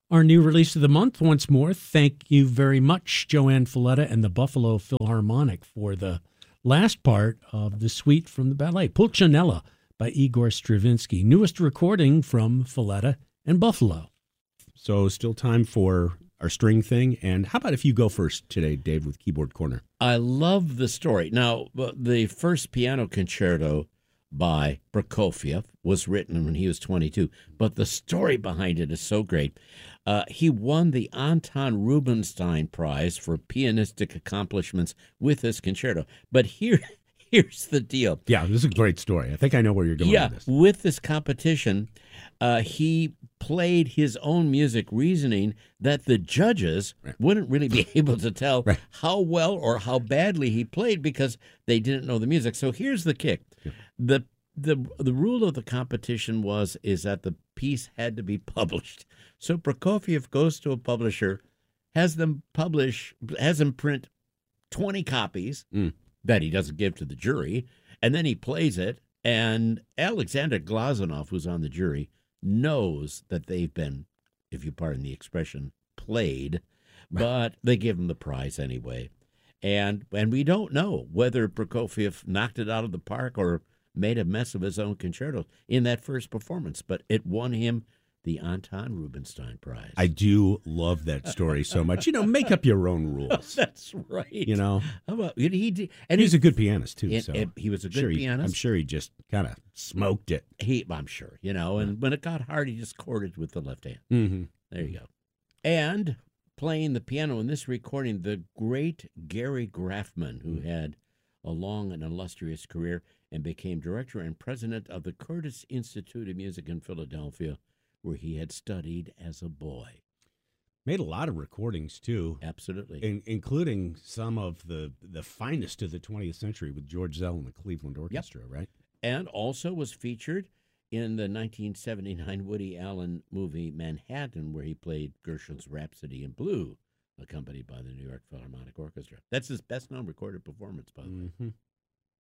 Our new release of the month, once more. Thank you very much, Joanne Folletta and the Buffalo Philharmonic, for the last part of the suite from the ballet, Pulcinella by Igor Stravinsky. Newest recording from Folletta and Buffalo. So still time for our string thing. And how about if you go first today, Dave, with Keyboard Corner? I love the story. Now, the first piano concerto by Prokofiev was written when he was 22, but the story behind it is so great. He won the Anton Rubinstein Prize for pianistic accomplishments with this concerto. But here's the deal. Yeah, this is a great story. I think I know where you're going with this. With this competition, he played his own music, reasoning that the judges wouldn't really be able to tell how well or how badly he played because they didn't know the music. So here's the kick. Yeah. The rule of the competition is that the piece had to be published. So Prokofiev goes to a publisher, has them print 20 copies that he doesn't give to the jury, and then he plays it, and Alexander Glazunov, who's on the jury, knows that they've been, if you pardon the expression, played, but they give him the prize anyway. And we don't know whether Prokofiev knocked it out of the park or made a mess of his own concerto in that first performance, but it won him the Anton Rubinstein Prize. I do love that story so much. Make up your own rules. That's right. How about he? And he's a good pianist too. He was a good pianist. I'm sure he just kind of smoked it. I'm sure. And when it got hard, he just chorded with the left hand. Mm-hmm. There you go. And playing the piano in this recording, the great Gary Graffman, who had a long and illustrious career and became director and president of the Curtis Institute of Music in Philadelphia, where he had studied as a boy. Made a lot of recordings, too. Absolutely. Including some of the finest of the 20th century with George Zell and the Cleveland Orchestra, right? And also was featured in the 1979 Woody Allen movie Manhattan, where he played Gershwin's Rhapsody in Blue, accompanied by the New York Philharmonic Orchestra. That's his best-known recorded performance, by the way.